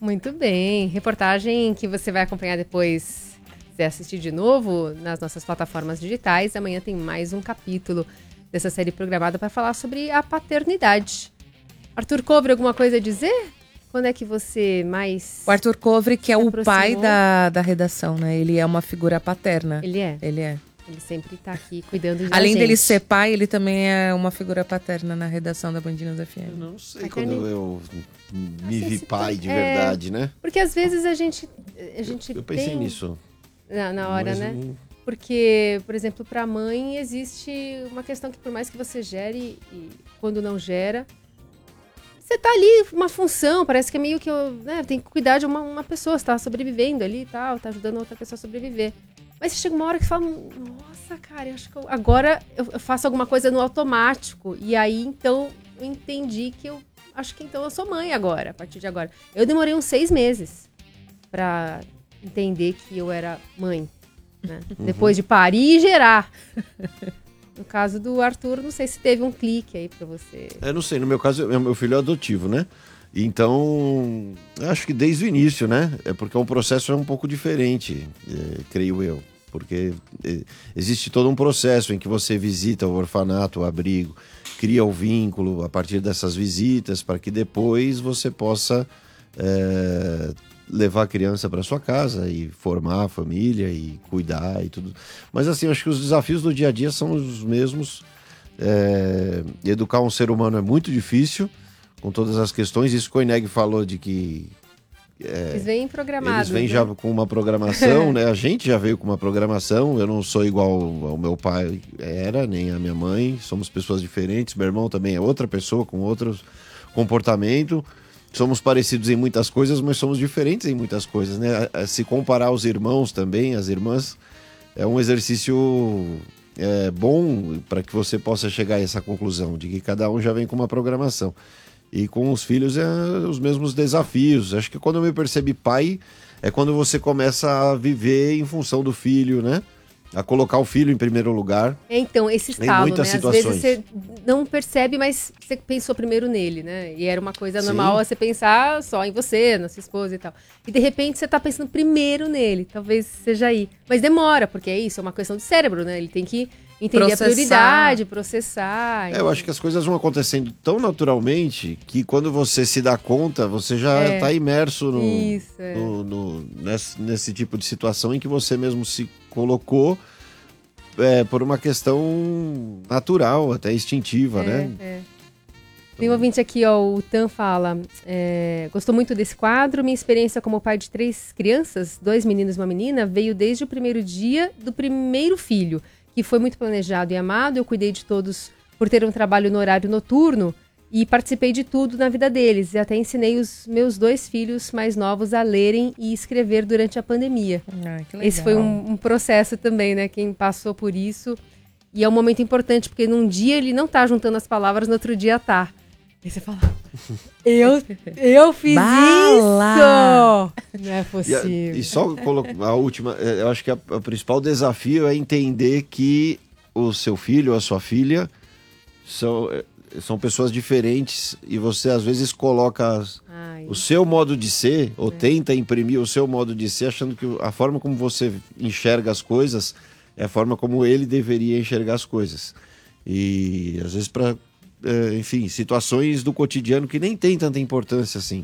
Muito bem. Reportagem que você vai acompanhar depois, se quiser assistir de novo, nas nossas plataformas digitais. Amanhã tem mais um capítulo dessa série programada para falar sobre a paternidade. Arthur Covre, alguma coisa a dizer? Quando é que você mais... O Arthur Covre, que é o pai aproximou? da redação, né? Ele é uma figura paterna. Ele é? Ele é. Ele sempre tá aqui cuidando de Além gente. dele ser pai, ele também é uma figura paterna na redação da Band News Eu FM. não sei A quando carne- eu me vi se pai tá- de é. verdade, né? Porque às vezes a gente Eu pensei tem... nisso. Na hora, mas né? não- Porque, por exemplo, para a mãe existe uma questão que por mais que você gere e quando não gera, você tá ali, uma função, parece que é meio que tem que cuidar de uma pessoa, você tá sobrevivendo ali e tal, tá ajudando a outra pessoa a sobreviver. Mas chega uma hora que você fala, nossa, cara, eu acho que agora eu faço alguma coisa no automático. E aí, então, eu entendi que eu acho que então eu sou mãe agora, a partir de agora. Eu demorei uns 6 meses pra entender que eu era mãe, né? Depois de parir e gerar. No caso do Arthur, não sei se teve um clique aí pra você. Eu não sei, no meu caso, meu filho é adotivo, né? Então, acho que desde o início, né? É porque o processo é um pouco diferente, creio eu. Porque existe todo um processo em que você visita o orfanato, o abrigo, cria o vínculo a partir dessas visitas, para que depois você possa levar a criança para sua casa e formar a família e cuidar e tudo. Mas assim, acho que os desafios do dia a dia são os mesmos. Educar um ser humano é muito difícil, com todas as questões. Isso que o Ineg falou de que Eles vêm programados. eles vêm né? já com uma programação, né? A gente já veio com uma programação. Eu não sou igual ao meu pai era, nem a minha mãe. Somos pessoas diferentes. Meu irmão também é outra pessoa, com outro comportamento. Somos parecidos em muitas coisas, mas somos diferentes em muitas coisas, né? Se comparar aos irmãos também, as irmãs, é um exercício bom para que você possa chegar a essa conclusão, de que cada um já vem com uma programação. E com os filhos os mesmos desafios. Acho que quando eu me percebi pai, é quando você começa a viver em função do filho, né? A colocar o filho em primeiro lugar. Então, esse Em estalo, né? muitas Às situações. vezes você não percebe, mas você pensou primeiro nele, né? E era uma coisa Sim. normal você pensar só em você, na sua esposa e tal. E de repente você tá pensando primeiro nele. Talvez seja aí. Mas demora, porque é isso, é uma questão de cérebro, né? Ele tem que entender Processar. a prioridade, processar. Eu acho que as coisas vão acontecendo tão naturalmente que quando você se dá conta, você já está imerso Isso, nesse tipo de situação em que você mesmo se colocou por uma questão natural, até instintiva, né? Tem um ouvinte aqui, ó, o Tan fala, gostou muito desse quadro, minha experiência como pai de 3 crianças, 2 meninos e uma menina, veio desde o primeiro dia do primeiro filho, que foi muito planejado e amado. Eu cuidei de todos por ter um trabalho no horário noturno e participei de tudo na vida deles. E até ensinei os meus 2 filhos mais novos a lerem e escrever durante a pandemia. Que legal. Esse foi um processo também, né? Quem passou por isso. E é um momento importante, porque num dia ele não tá juntando as palavras, no outro dia tá. Aí você fala, eu fiz Bala! isso! Não é possível. E só a última, eu acho que o principal desafio é entender que o seu filho ou a sua filha são pessoas diferentes e você às vezes coloca o seu modo de ser ou tenta imprimir o seu modo de ser, achando que a forma como você enxerga as coisas é a forma como ele deveria enxergar as coisas. E às vezes enfim, situações do cotidiano que nem tem tanta importância assim.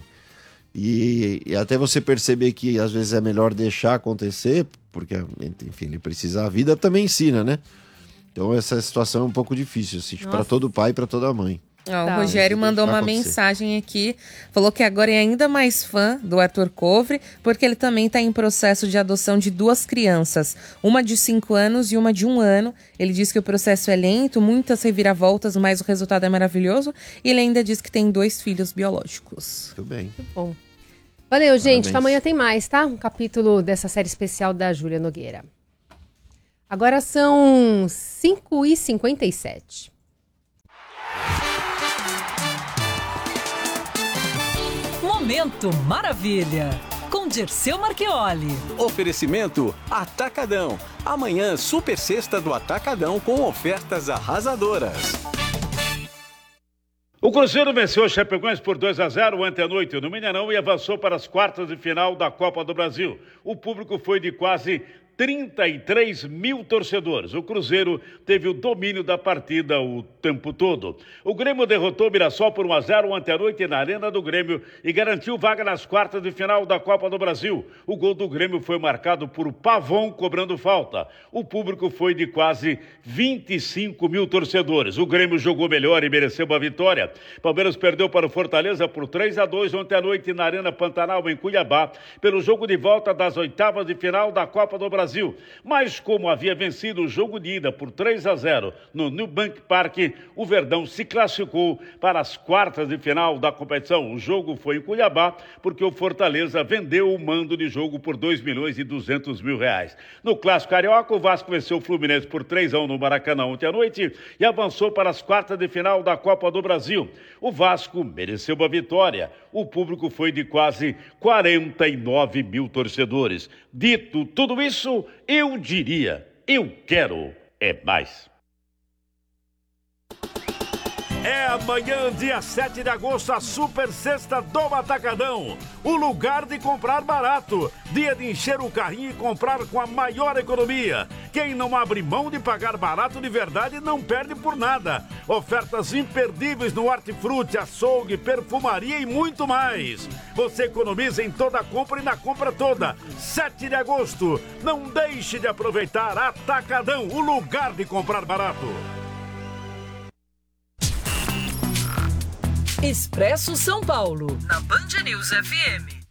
E até você perceber que às vezes é melhor deixar acontecer, porque, enfim, ele precisa, a vida também ensina, né? Então essa situação é um pouco difícil, assim, para todo pai e para toda mãe. O Rogério mandou uma acontecer. mensagem aqui, falou que agora é ainda mais fã do Arthur Covre, porque ele também está em processo de adoção de 2 crianças, uma de 5 anos e uma de 1 ano. Ele diz que o processo é lento, muitas reviravoltas, mas o resultado é maravilhoso. E ele ainda diz que tem 2 filhos biológicos. Muito bem. Muito bom. Valeu, gente. Parabéns. Amanhã tem mais, tá? Um capítulo dessa série especial da Júlia Nogueira. Agora são 5h57. Momento Maravilha, com Dirceu Marchioli. Oferecimento Atacadão. Amanhã, super sexta do Atacadão com ofertas arrasadoras. O Cruzeiro venceu o Chapecoense por 2-0 ontem à noite no Mineirão e avançou para as quartas de final da Copa do Brasil. O público foi de quase 33 mil torcedores. O Cruzeiro teve o domínio da partida o tempo todo. O Grêmio derrotou o Mirassol por 1-0 ontem à noite na Arena do Grêmio e garantiu vaga nas quartas de final da Copa do Brasil. O gol do Grêmio foi marcado por Pavon cobrando falta. O público foi de quase 25 mil torcedores. O Grêmio jogou melhor e mereceu uma vitória. Palmeiras perdeu para o Fortaleza por 3-2 ontem à noite na Arena Pantanal, em Cuiabá, pelo jogo de volta das oitavas de final da Copa do Brasil. Mas como havia vencido o jogo de ida por 3-0 no Nubank Park, o Verdão se classificou para as quartas de final da competição. O jogo foi em Cuiabá porque o Fortaleza vendeu o mando de jogo por R$2.200.000. No Clássico Carioca, o Vasco venceu o Fluminense por 3-1 no Maracanã ontem à noite e avançou para as quartas de final da Copa do Brasil. O Vasco mereceu uma vitória. O público foi de quase 49 mil torcedores. Dito tudo isso, eu diria, eu quero é mais. É amanhã, dia 7 de agosto, a Super Sexta do Atacadão. O lugar de comprar barato. Dia de encher o carrinho e comprar com a maior economia. Quem não abre mão de pagar barato de verdade não perde por nada. Ofertas imperdíveis no hortifruti, açougue, perfumaria e muito mais. Você economiza em toda a compra e na compra toda. 7 de agosto. Não deixe de aproveitar Atacadão, o lugar de comprar barato. Expresso São Paulo, na Band News FM.